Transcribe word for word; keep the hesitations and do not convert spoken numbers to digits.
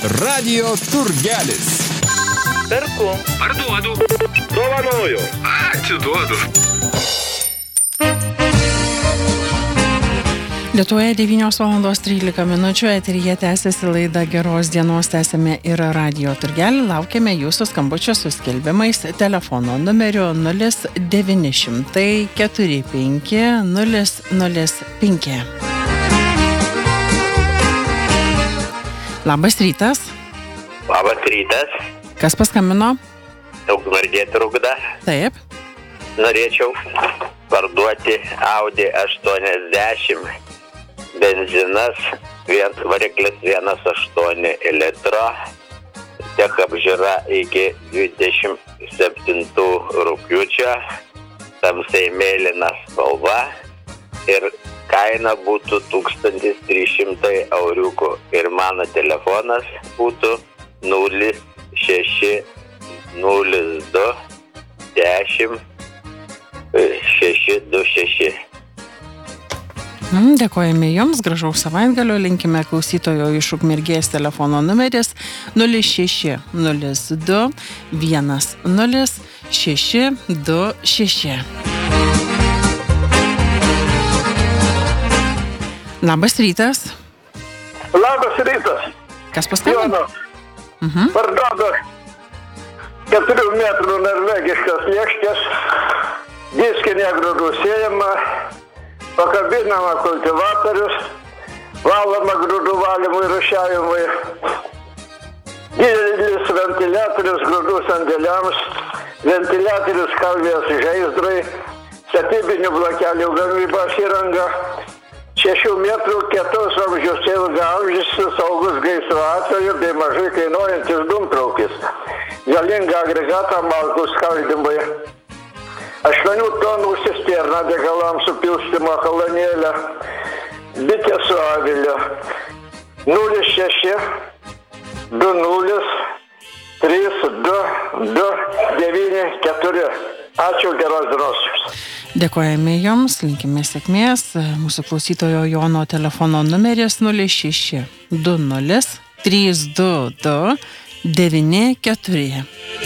Radio turgelis. Perku. Parduodu. Dovanoju. Atiduodu. Lietuvoje devynios valandos trylika minučių, eteryje tęsiasi laida Geros dienos, tęsime ir Radio turgelį. Laukiame jūsų skambučio su skelbimais telefono numeriu nulis devyni šimtai keturi penki nulis nulis penki. Labas rytas. Labas rytas. Kas paskambino? Ukmergė Trukda. Taip. Norėčiau parduoti Audi aštuoniasdešimt. Benzinas, vien variklis vienas aštuoni litro. Tech apžiūra iki dvidešimt septintų rugpjūčio. Tamsiai mėlyna spalva. Ir kaina būtų tūkstantis trys šimtai euriukų. Ir mano telefonas būtų nulis šeši nulis du dešimt šeši du šeši. Dėkojame Jums, gražaus savaitgalio, linkime klausytojo iš Ukmergės telefono numeris nulis šeši nulis du vienas nulis šeši du šeši. Labas rytas. Labas rytas. Kas paskambino? Mhm. Parduodu keturių metrų norvegiškas lėkštės, diskinė grūdų sėjama, pakabinama kultivatorius, valoma grūdų valymui ir rūšiavimui, didelis ventiliatorius grūdų sandėliams, ventiliatorius kalvės žaizdrai, statybinių blokelių gamybos įranga, šešių metrų kietos vamzdžius ilgaamžis, saugus gaisro atveju bei mažai kainuojantis dūmtraukis, galingą agregatą malkų skaldymui. aštuonių tonų cisterna degalams supilstymo kolonėlę, bitė su aviliu, nulis šeši du nulis trys du du devyni keturi. Ačiū, geros dienos. Dėkojame Jums, linkime sėkmės. Mūsų klausytojo Jono telefono numeris nulis šeši du nulis trys du du devyni keturi.